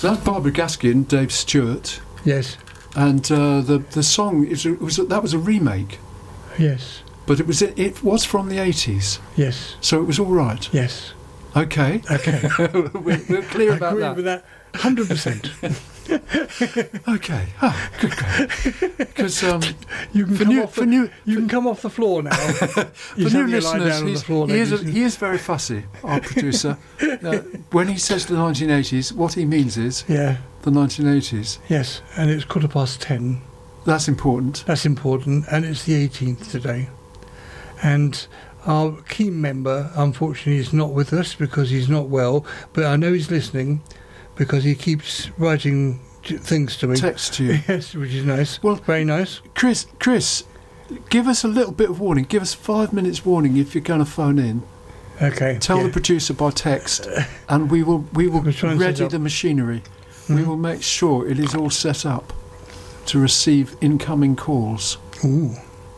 So that's Barbara Gaskin, Dave Stewart, Yes. and the song that was a remake, Yes. but it was from the 80s, Yes. so it was all right. Yes. Okay, Okay. we're clear I about agree that. with that 100%. Okay, good. Because You can For come new- off for the, new- you can come off the floor now. for He's new having a lie listeners, down on the floor, he ladies. is very fussy. Our producer, when he says the 1980s, what he means is Yeah. the 1980s. Yes. And it's 10:15. That's important. That's important. And it's the 18th today. And our key member, unfortunately, is not with us because he's not well. But I know he's listening because he keeps writing things to me. Text to you. Yes, which is nice. Well, Very nice. Chris, give us a little bit of warning. Give us 5 minutes warning if you're going to phone in. Okay. Tell yeah. the producer by text, and we will We'll try and set ready up. the machinery. We Mhm. will make sure it is all set up to receive incoming calls. Ooh.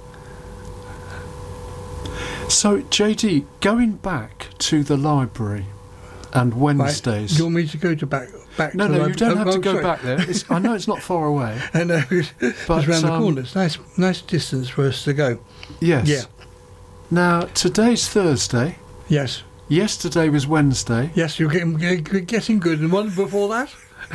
So, JD, going back to the library and Wednesdays. You want me to go to back No, to no, the you don't have to go sorry. back there. I know it's not far away. I know, it's But, around the corner. It's nice distance for us to go. Yes. Yeah. Now, today's Thursday. Yes. Yesterday was Wednesday. Yes, you're getting good. And one before that?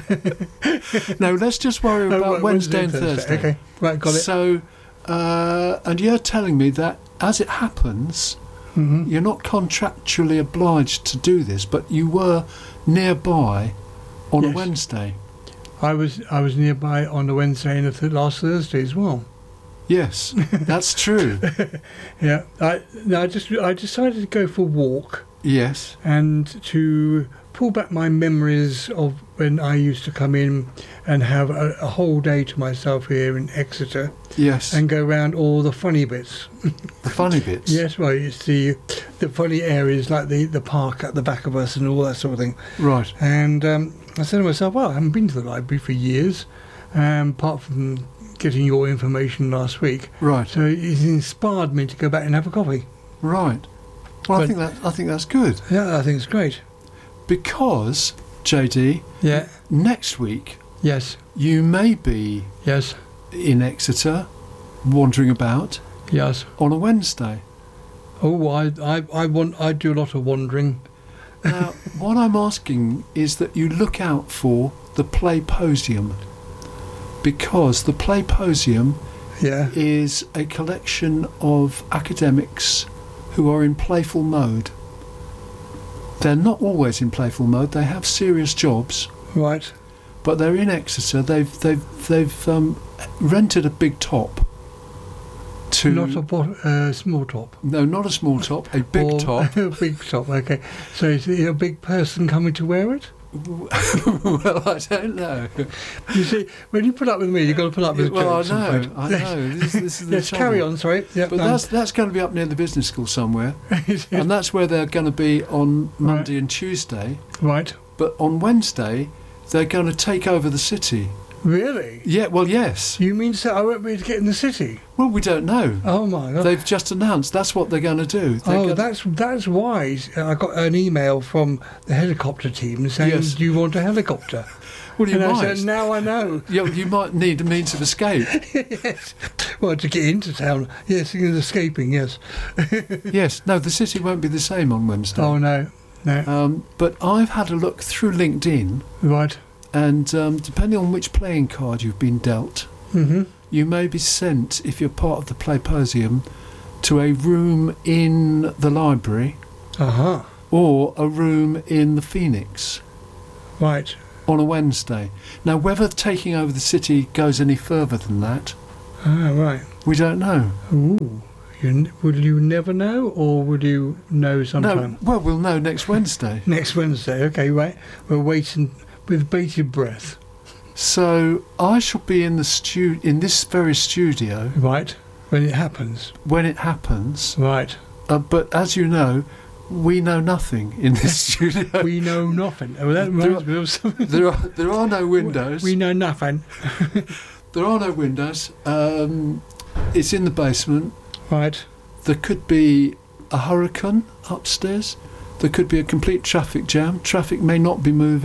No, let's just worry Oh, about right, Wednesday and Thursday. Okay, right, got it. So, and you're telling me that as it happens, hmm you're not contractually obliged to do this, but you were nearby on a Yes. Wednesday. I was nearby on the Wednesday and last Thursday as well. Yes, that's true. Yeah, I decided to go for a walk Yes. and to pull back my memories of when I used to come in and have a whole day to myself here in Exeter Yes. and go around all the funny bits. The funny bits. Yes, well, it's the funny areas like the park at the back of us and all that sort of thing. Right. And I said to myself, well, I haven't been to the library for years, apart from getting your information last week. Right. So it's inspired me to go back and have a coffee. Right. Well, But- I think that's good Yeah, I think it's great. because JD, Yeah. next week Yes. you may be Yes. in Exeter, wandering about Yes. on a Wednesday. Oh, I do a lot of wandering. Now, what I'm asking is that you look out for the Playposium, because the Playposium Yeah. is a collection of academics who are in playful mode. They're not always in playful mode. They have serious jobs, Right. but they're in Exeter. They've rented a big top. To Not a small top. no, not a small top, a big Or- top. A big top. Okay. So is it a big person coming to wear it? Well, I don't know. You see, when you put up with me, you've got to put up with Well, I jokes, I'm know, afraid. I know. This is the Yes, trouble. carry on. Sorry. Yeah. But that's going to be up near the business school somewhere, Yes. and that's where they're going to be on Monday and Tuesday. Right. But on Wednesday, they're going to take over the city. Really? Yeah, well, yes. You mean so I won't be able to get in the city? Well, we don't know. Oh my God. They've just announced that's what they're going to do. They're Oh, gonna- that's wise. I got an email from the helicopter team saying, Yes. "Do you want a helicopter?" Well, you and I might. said, "Now I know." You might need a means of escape. Yes. Well, to get into town. Yes, escaping. Yes. Yes. No, the city won't be the same on Wednesday. Oh no, no. But I've had a look through LinkedIn, Right. and depending on which playing card you've been dealt, Mm-hmm. you may be sent, if you're part of the Playposium, to a room in the library Uh-huh. or a room in the Phoenix Right. on a Wednesday. Now, whether taking over the city goes any further than that, Ah, right. we don't know. Ooh. Will you never know, or will you know sometime? No, well, we'll know next Wednesday. Next Wednesday. Okay, right. We're waiting with bated breath. So I shall be in this very studio Right. When it happens. when it happens. Right. But as you know, we know nothing in this studio. We know nothing. Oh, that reminds me of something. There are no windows. We know nothing. There are no windows. It's in the basement. Right. There could be a hurricane upstairs. There could be a complete traffic jam. Traffic may not be moving.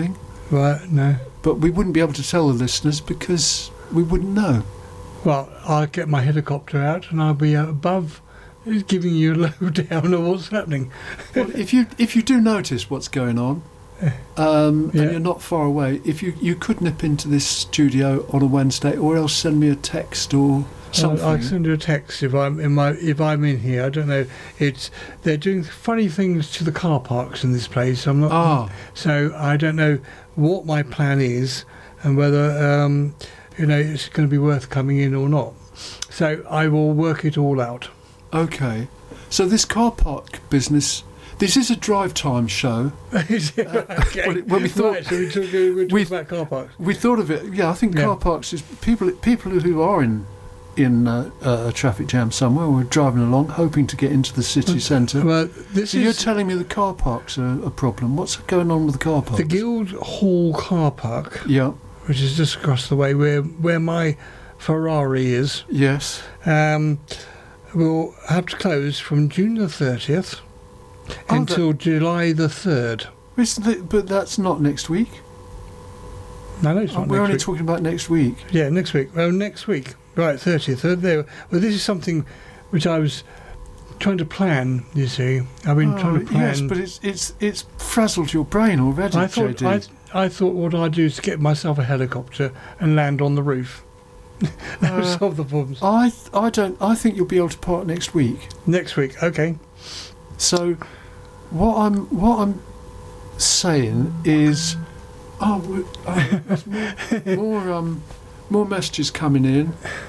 Right, no. but we wouldn't be able to tell the listeners because we wouldn't know. Well, I'll get my helicopter out and I'll be above giving you a lowdown of what's happening. Well, if you do notice what's going on, and you're not far away, if you could nip into this studio on a Wednesday, or else send me a text or something. I'll send you a text if I'm in here. I don't know. They're doing funny things to the car parks in this place. I'm not. So I don't know what my plan is and whether it's going to be worth coming in or not. So I will work it all out. Okay. So this car park business. This is a drive time show. Okay. When we thought, right, so we talk about car parks. We thought of it. Yeah, I think car parks is people who are in a traffic jam somewhere, or driving along, hoping to get into the city centre. Well, you're telling me the car parks are a problem. What's going on with the car parks? The Guildhall car park. Yeah. Which is just across the way where my Ferrari is. Yes. Will have to close from June the 30th. Until July the 3rd. But that's not next week. No, it's not. We're only talking about next week. Yeah, next week. Well, next week. Right, 30th. There. Well, this is something which I was trying to plan, you see. I've been trying to plan. Yes, but it's frazzled your brain already, JD. I thought what I'd do is get myself a helicopter and land on the roof. That would solve the problems. I think you'll be able to park next week. Next week, okay. So, what I'm saying is, there's more messages coming in.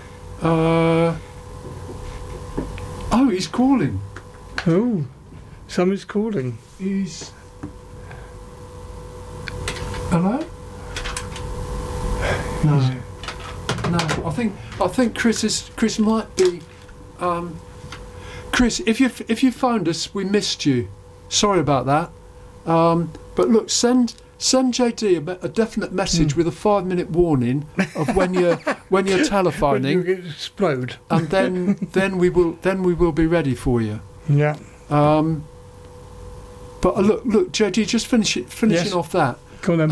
He's calling. Oh, someone's calling. Hello? No. I think Chris might be. Chris, if you phoned us, we missed you. Sorry about that. But look, send JD a definite message with a 5-minute warning of when you're telephoning. When you explode. And then we will be ready for you. Yeah. But look, JD, just finishing off that. Go on then.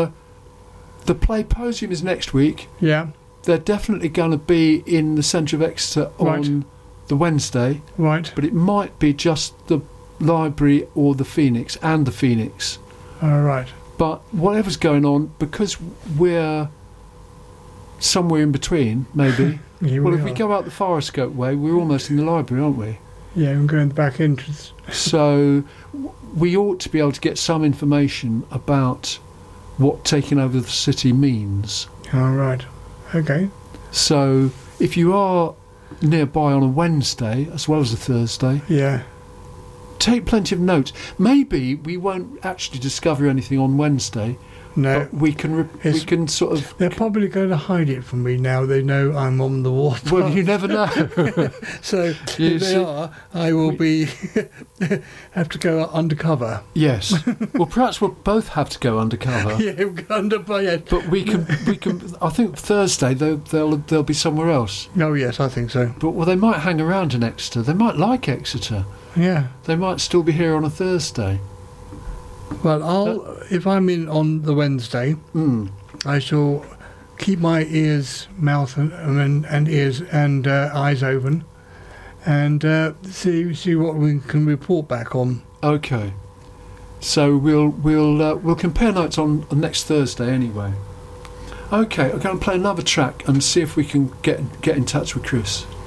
The Playposium is next week. Yeah. They're definitely going to be in the centre of Exeter on the Wednesday. Right. But it might be just the library or the Phoenix and the Phoenix. All right. But whatever's going on, because we're somewhere in between, maybe. If we go out the Forestcote way, we're almost in the library, aren't we? Yeah, I'm going the back entrance. So we ought to be able to get some information about what taking over the city means. All right. Okay. So if you are nearby on a Wednesday as well as a Thursday, take plenty of notes. Maybe we won't actually discover anything on Wednesday. No, but we can sort of. They're probably going to hide it from me now. They know I'm on the warpath. Well, you never know. So if they are, I will have to go undercover. Yes. Well, perhaps we'll both have to go undercover. Yeah, we'll go under my head. But we can. I think Thursday they'll be somewhere else. Oh yes, I think so. But they might hang around in Exeter. They might like Exeter. Yeah. They might still be here on a Thursday. Well, if I'm in on the Wednesday, I shall keep my mouth and ears and eyes open, and see what we can report back on. Okay. So we'll compare notes on next Thursday anyway. Okay, I'm going to play another track and see if we can get in touch with Chris.